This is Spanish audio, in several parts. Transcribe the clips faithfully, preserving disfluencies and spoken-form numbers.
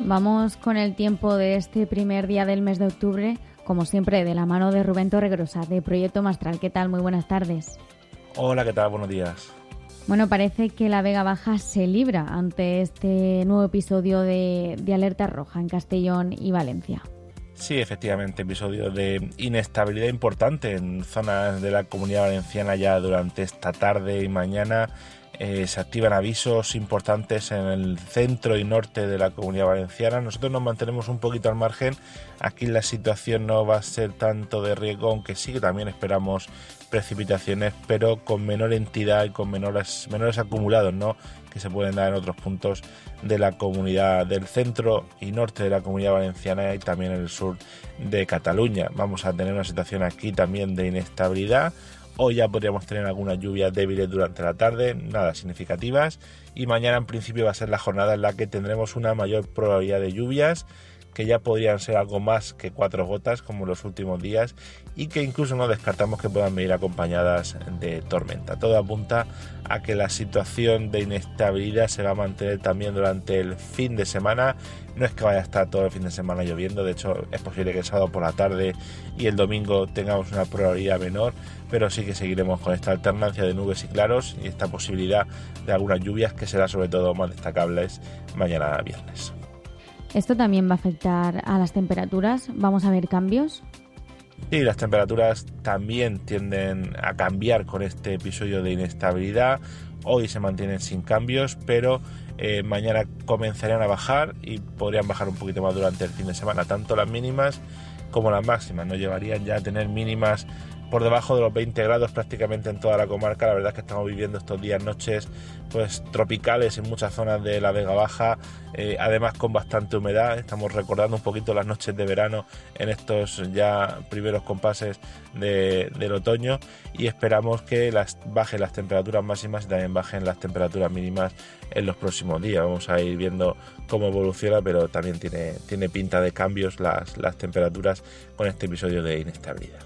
Vamos con el tiempo de este primer día del mes de octubre, como siempre, de la mano de Rubén Torregrosa, de Proyecto Mastral. ¿Qué tal? Muy buenas tardes. Hola, ¿qué tal? Buenos días. Bueno, parece que la Vega Baja se libra ante este nuevo episodio de, de alerta roja en Castellón y Valencia. Sí, efectivamente, episodio de inestabilidad importante en zonas de la Comunidad Valenciana ya durante esta tarde y mañana. Eh, se activan avisos importantes en el centro y norte de la Comunidad Valenciana. Nosotros nos mantenemos un poquito al margen. Aquí la situación no va a ser tanto de riesgo, aunque sí que también esperamos precipitaciones, pero con menor entidad y con menores, menores acumulados, ¿no?, que se pueden dar en otros puntos de la comunidad del centro y norte de la Comunidad Valenciana y también en el sur de Cataluña. Vamos a tener una situación aquí también de inestabilidad. Hoy ya podríamos tener algunas lluvias débiles durante la tarde, nada significativas, y mañana en principio va a ser la jornada en la que tendremos una mayor probabilidad de lluvias, que ya podrían ser algo más que cuatro gotas como en los últimos días y que incluso no descartamos que puedan venir acompañadas de tormenta. Todo apunta a que la situación de inestabilidad se va a mantener también durante el fin de semana. No es que vaya a estar todo el fin de semana lloviendo, de hecho es posible que el sábado por la tarde y el domingo tengamos una probabilidad menor, pero sí que seguiremos con esta alternancia de nubes y claros y esta posibilidad de algunas lluvias que será sobre todo más destacables mañana viernes. ¿Esto también va a afectar a las temperaturas? ¿Vamos a ver cambios? Sí, las temperaturas también tienden a cambiar con este episodio de inestabilidad. Hoy se mantienen sin cambios, pero eh, mañana comenzarían a bajar y podrían bajar un poquito más durante el fin de semana. Tanto las mínimas como las máximas nos llevarían ya a tener mínimas por debajo de los veinte grados prácticamente en toda la comarca. La verdad es que estamos viviendo estos días, noches pues tropicales en muchas zonas de la Vega Baja, eh, además con bastante humedad. Estamos recordando un poquito las noches de verano en estos ya primeros compases de, del otoño y esperamos que las bajen las temperaturas máximas y también bajen las temperaturas mínimas en los próximos días. Vamos a ir viendo cómo evoluciona, pero también tiene, tiene pinta de cambios las, las temperaturas con este episodio de inestabilidad.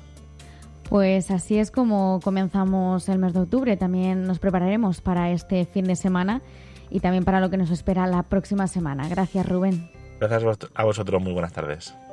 Pues así es como comenzamos el mes de octubre. También nos prepararemos para este fin de semana y también para lo que nos espera la próxima semana. Gracias, Rubén. Gracias a vosotros. Muy buenas tardes.